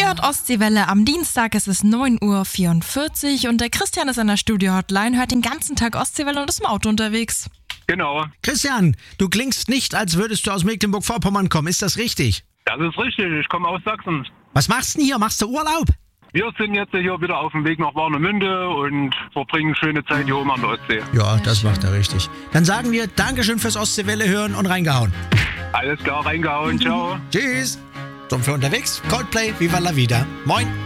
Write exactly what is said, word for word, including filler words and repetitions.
Ihr hört Ostseewelle am Dienstag, es ist neun Uhr vierundvierzig und der Christian ist an der Studio-Hotline, hört den ganzen Tag Ostseewelle und ist im Auto unterwegs. Genau. Christian, du klingst nicht, als würdest du aus Mecklenburg-Vorpommern kommen, ist das richtig? Das ist richtig, ich komme aus Sachsen. Was machst du denn hier? Machst du Urlaub? Wir sind jetzt hier wieder auf dem Weg nach Warnemünde und verbringen schöne Zeit hier oben an der Ostsee. Ja, das macht er richtig. Dann sagen wir Dankeschön fürs Ostseewelle hören und reingehauen. Alles klar, reingehauen, ciao. Tschüss. So, für unterwegs, Coldplay, Viva la Vida. Moin.